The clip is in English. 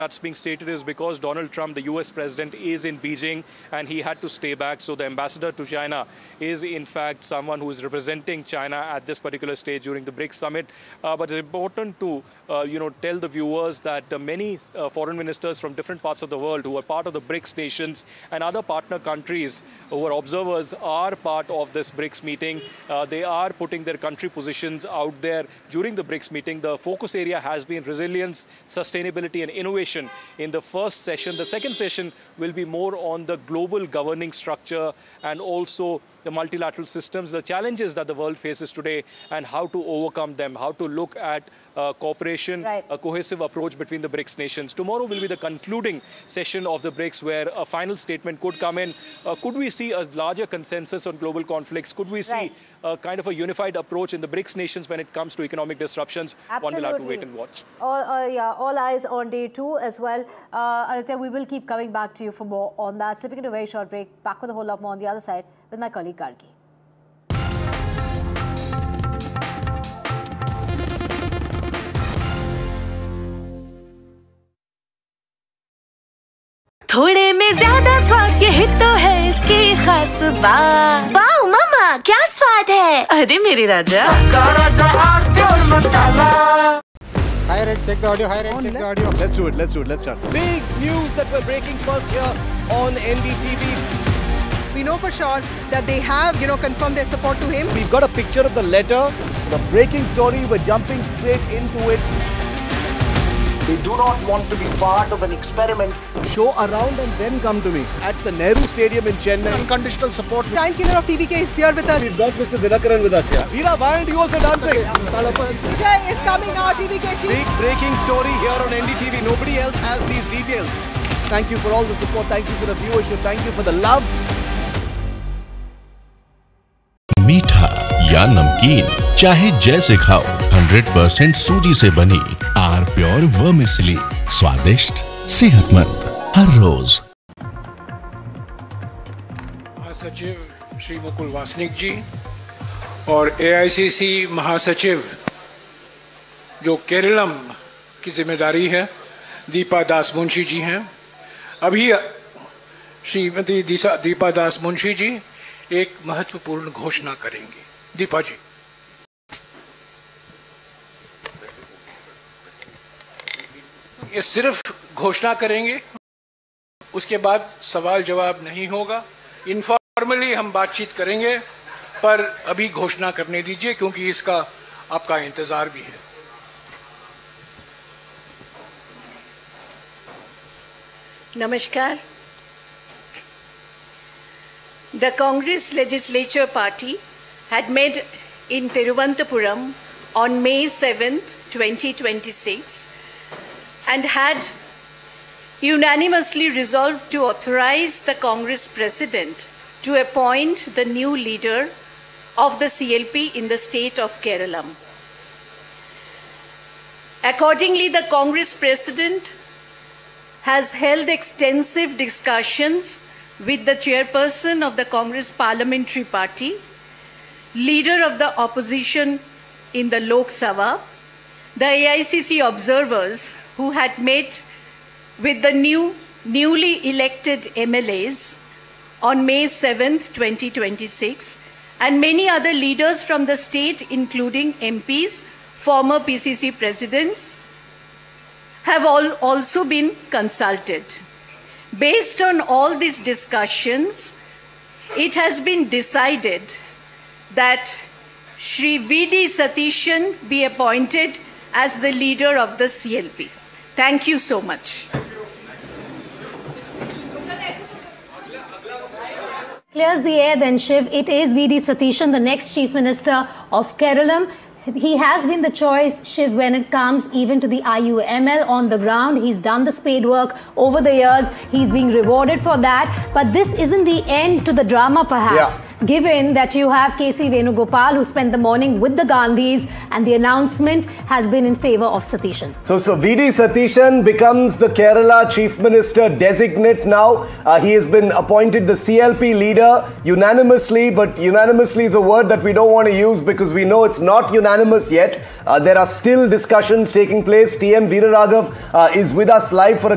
that's being stated is because Donald Trump, the US president, is in Beijing and he had to stay back. So the ambassador to China is in fact someone who is representing China at this particular stage during the BRICS summit. But it's important to tell the viewers that many foreign ministers from different parts of the world who are part of the BRICS nations and other partner countries who are observers are part of this BRICS meeting. They are putting their country positions out there during the BRICS meeting. The focus area has been resilience, sustainability and innovation in the first session. The second session will be more on the global governing structure and also the multilateral systems, the challenges that the world faces today and how to overcome them, how to look at cooperation, a cohesive approach between the BRICS nations. Tomorrow will be the concluding session of the BRICS where a final statement could come in. Could we see a larger consensus on global conflicts? Could we see a kind of a unified approach in the BRICS nations when it comes to economic disruptions? Absolutely. One will have to wait and watch. All eyes on day 2 as well. Aditya, we will keep coming back to you for more on that. Slipping into a very short break. Back with a whole lot more on the other side with my colleague Gargi. थोड़े में ज्यादा स्वाद यही तो है इसकी खास बात। वाओ मम्मा, क्या स्वाद है? अरे मेरे राजा, सबका राजा आरती और मसाला। Hi Red, check the audio. Hi Red, check the audio. Let's do it. Let's start. Big news that we're breaking first here on NDTV. We know for sure that they have, confirmed their support to him. We've got a picture of the letter, the breaking story. We're jumping straight into it. They do not want to be part of an experiment. Show around and then come to me at the Nehru Stadium in Chennai. Unconditional support. Time killer of TVK is here with us. We've got Mr. Dinakaran with us here. Veera, why aren't you also dancing? Vijay is coming now, TVK chief. Big breaking story here on NDTV. Nobody else has these details. Thank you for all the support. Thank you for the viewership. Thank you for the love. मीठा या नमकीन, चाहे जैसे खाओ, 100% सूजी से बनी are pure vermicelli, स्वादिष्ट, सेहतमंद हर रोज। महासचिव श्री मुकुल वासनिक जी और AICC महासचिव जो केरलम की जिम्मेदारी है दीपा दास मुंशी जी हैं। अभी श्रीमती दीपा दास मुंशी जी एक महत्वपूर्ण घोषणा करेंगी। दीपा जी। ये सिर्फ घोषणा करेंगे, उसके बाद सवाल जवाब नहीं होगा। इनफॉर्मली हम बातचीत करेंगे, पर अभी घोषणा करने दीजिए क्योंकि इसका आपका इंतजार भी है। नमस्कार। The Congress Legislature Party had met in Thiruvananthapuram on May 7th, 2026 and had unanimously resolved to authorize the Congress President to appoint the new leader of the CLP in the state of Kerala. Accordingly, the Congress President has held extensive discussions with the chairperson of the Congress Parliamentary Party, leader of the opposition in the Lok Sabha, the AICC observers who had met with the newly elected MLAs on May 7th, 2026, and many other leaders from the state, including MPs, former PCC presidents, have also been consulted. Based on all these discussions, it has been decided that Shri V.D. Satishan be appointed as the leader of the CLP. Thank you so much. Clears the air then, Shiv. It is V.D. Satishan, the next Chief Minister of Kerala. He has been the choice, Shiv, when it comes even to the IUML on the ground. He's done the spade work over the years. He's being rewarded for that. But this isn't the end to the drama, perhaps, given that you have KC Venugopal, who spent the morning with the Gandhis, and the announcement has been in favor of Satishan. So V.D. Satishan becomes the Kerala Chief Minister designate now. He has been appointed the CLP leader unanimously, but unanimously is a word that we don't want to use because we know it's not unanimous yet. There are still discussions taking place. TM Veeraraghav is with us live for a